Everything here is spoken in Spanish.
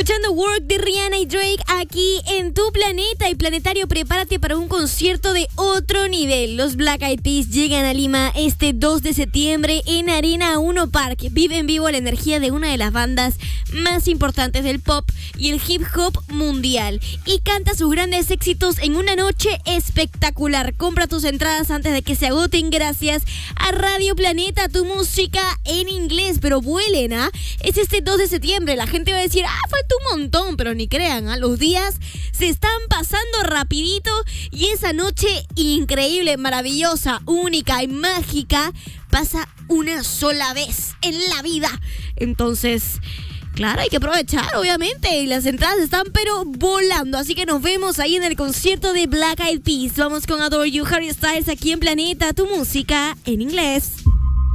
escuchando Work de Rihanna y Drake aquí en Tu Planeta. Y Planetario, prepárate para un concierto de otro nivel. Los Black Eyed Peas llegan a Lima este 2 de septiembre en Arena 1 Park. Vive en vivo la energía de una de las bandas más importantes del pop y el hip hop mundial. Y canta sus grandes éxitos en una noche espectacular. Compra tus entradas antes de que se agoten gracias a Radio Planeta, tu música en inglés. Pero vuelen, ¿ah? Es este 2 de septiembre. La gente va a decir, falta un montón, pero ni crean, los días se están pasando rapidito y esa noche increíble, maravillosa, única y mágica pasa una sola vez en la vida. Entonces, claro, hay que aprovechar, obviamente, y las entradas están pero volando, así que nos vemos ahí en el concierto de Black Eyed Peas. Vamos con Adore You, Harry Styles, aquí en Planeta, tu música en inglés.